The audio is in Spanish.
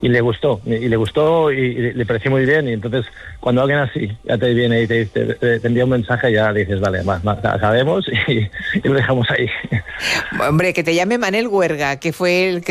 y le gustó y le pareció muy bien. Y entonces cuando alguien así ya te viene y te envía un mensaje, ya dices, vale, sabemos y lo dejamos ahí. Hombre, que te llame Manel Huerga, que fue el